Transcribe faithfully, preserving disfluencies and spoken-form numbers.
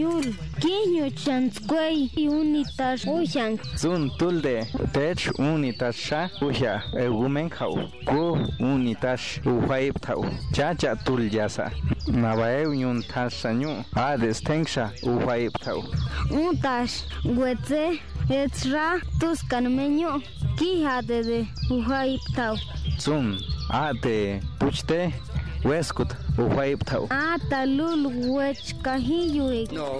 Yul, Kinyo Chansquay, Unitas Ushan. Zun tulde, tech unitasha, uya, egumenkau, go unitas, uhaiptau, chacha tulyasa. Nabaeu yun tasanyu, ades tenksha, uhaiptau. Untas, Wetze, Etzra, Tuscanmeño, Quijade de Uhaiptau. Zun, ate, puchte, weskut, uhaiptau. Atalul, Wech Kahiyuik.